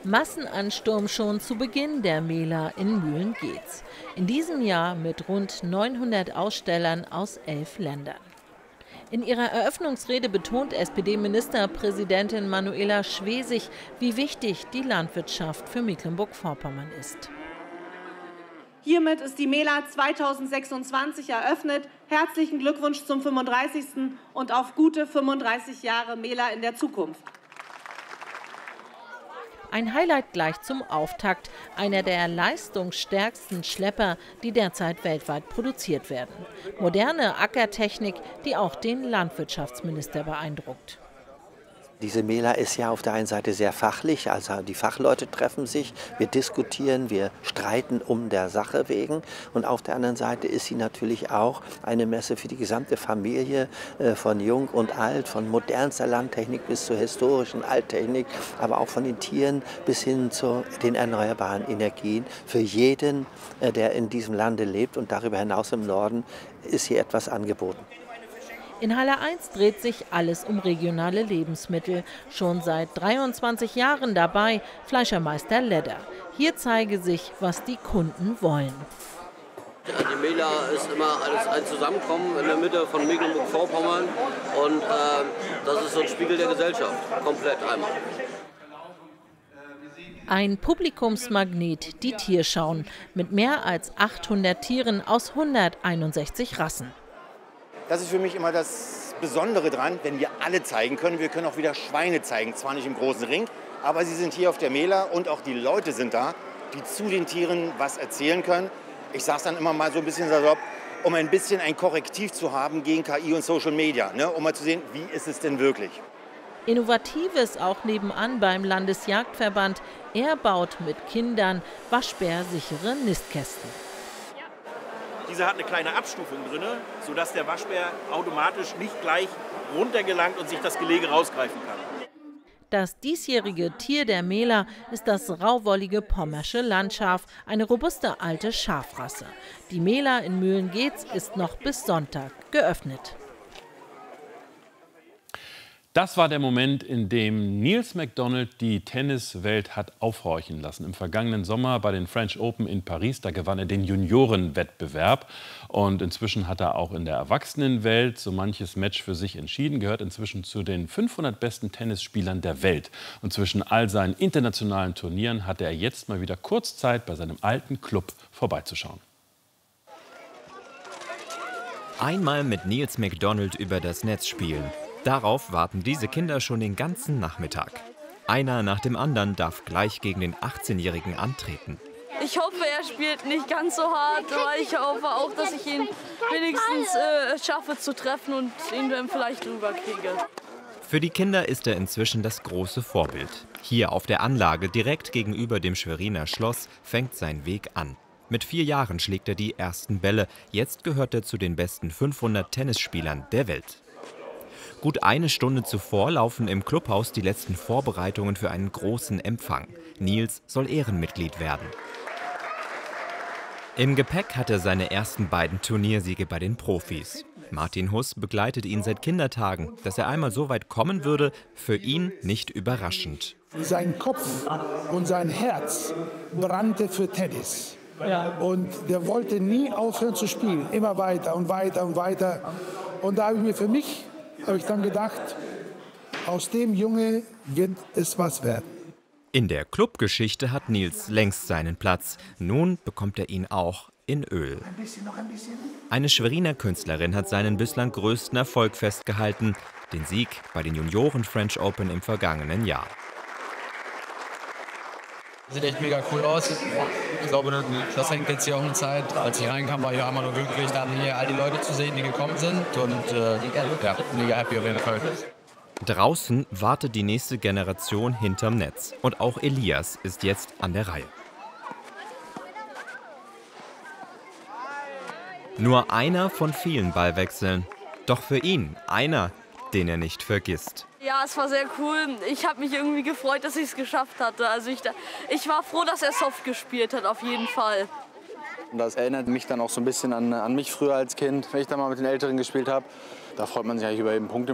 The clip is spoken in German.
Massenansturm schon zu Beginn der Mela in Mühlen-Geetz. In diesem Jahr mit rund 900 Ausstellern aus 11 Ländern. In ihrer Eröffnungsrede betont SPD-Ministerpräsidentin Manuela Schwesig, wie wichtig die Landwirtschaft für Mecklenburg-Vorpommern ist. Hiermit ist die Mela 2026 eröffnet. Herzlichen Glückwunsch zum 35. und auf gute 35 Jahre Mela in der Zukunft. Ein Highlight gleich zum Auftakt, einer der leistungsstärksten Schlepper, die derzeit weltweit produziert werden. Moderne Ackertechnik, die auch den Landwirtschaftsminister beeindruckt. Diese Mela ist ja auf der einen Seite sehr fachlich, also die Fachleute treffen sich, wir diskutieren, wir streiten um der Sache wegen. Und auf der anderen Seite ist sie natürlich auch eine Messe für die gesamte Familie, von Jung und Alt, von modernster Landtechnik bis zur historischen Alttechnik, aber auch von den Tieren bis hin zu den erneuerbaren Energien. Für jeden, der in diesem Lande lebt und darüber hinaus im Norden, ist hier etwas angeboten. In Halle 1 dreht sich alles um regionale Lebensmittel. Schon seit 23 Jahren dabei Fleischermeister Ledder. Hier zeige sich, was die Kunden wollen. Die Mela ist immer alles ein Zusammenkommen in der Mitte von Mecklenburg-Vorpommern und das ist so ein Spiegel der Gesellschaft, komplett einmal. Ein Publikumsmagnet, die Tierschauen, mit mehr als 800 Tieren aus 161 Rassen. Das ist für mich immer das Besondere dran, wenn wir alle zeigen können. Wir können auch wieder Schweine zeigen, zwar nicht im großen Ring, aber sie sind hier auf der Mela und auch die Leute sind da, die zu den Tieren was erzählen können. Ich sage es dann immer mal so ein bisschen salopp, um ein bisschen ein Korrektiv zu haben gegen KI und Social Media, ne? Um mal zu sehen, wie ist es denn wirklich. Innovatives auch nebenan beim Landesjagdverband. Er baut mit Kindern waschbärsichere Nistkästen. Diese hat eine kleine Abstufung drin, sodass der Waschbär automatisch nicht gleich runtergelangt und sich das Gelege rausgreifen kann. Das diesjährige Tier der Mela ist das rauwollige pommersche Landschaf, eine robuste alte Schafrasse. Die Mela in Mühlen-Geetz ist noch bis Sonntag geöffnet. Das war der Moment, in dem Niels McDonald die Tenniswelt hat aufhorchen lassen. Im vergangenen Sommer bei den French Open in Paris, da gewann er den Juniorenwettbewerb. Und inzwischen hat er auch in der Erwachsenenwelt so manches Match für sich entschieden, gehört inzwischen zu den 500 besten Tennisspielern der Welt. Und zwischen all seinen internationalen Turnieren hatte er jetzt mal wieder kurz Zeit, bei seinem alten Club vorbeizuschauen. Einmal mit Niels McDonald über das Netz spielen. Darauf warten diese Kinder schon den ganzen Nachmittag. Einer nach dem anderen darf gleich gegen den 18-Jährigen antreten. Ich hoffe, er spielt nicht ganz so hart, aber ich hoffe auch, dass ich ihn wenigstens schaffe zu treffen und ihn dann vielleicht rüberkriege. Für die Kinder ist er inzwischen das große Vorbild. Hier auf der Anlage, direkt gegenüber dem Schweriner Schloss, fängt sein Weg an. Mit 4 Jahren schlägt er die ersten Bälle. Jetzt gehört er zu den besten 500 Tennisspielern der Welt. Gut eine Stunde zuvor laufen im Clubhaus die letzten Vorbereitungen für einen großen Empfang. Niels soll Ehrenmitglied werden. Im Gepäck hat er seine ersten beiden Turniersiege bei den Profis. Martin Huss begleitet ihn seit Kindertagen. Dass er einmal so weit kommen würde, für ihn nicht überraschend. Sein Kopf und sein Herz brannte für Tennis. Und der wollte nie aufhören zu spielen. Immer weiter und weiter und weiter. Und da habe ich dann gedacht, aus dem Junge wird es was werden. In der Clubgeschichte hat Niels längst seinen Platz. Nun bekommt er ihn auch in Öl. Noch ein bisschen. Eine Schweriner Künstlerin hat seinen bislang größten Erfolg festgehalten, den Sieg bei den Junioren French Open im vergangenen Jahr. Sieht echt mega cool aus. Ich glaube, das hängt jetzt hier auch eine Zeit. Als ich reinkam, war ich einmal nur glücklich, dann hier all die Leute zu sehen, die gekommen sind. Und ja, mega happy auf jeden Fall. Draußen wartet die nächste Generation hinterm Netz. Und auch Elias ist jetzt an der Reihe. Nur einer von vielen Ballwechseln. Doch für ihn einer, den er nicht vergisst. Ja, es war sehr cool. Ich habe mich irgendwie gefreut, dass ich es geschafft hatte. Also ich war froh, dass er soft gespielt hat, auf jeden Fall. Das erinnert mich dann auch so ein bisschen an mich früher als Kind, wenn ich da mal mit den Älteren gespielt habe. Da freut man sich eigentlich über jeden Punkt.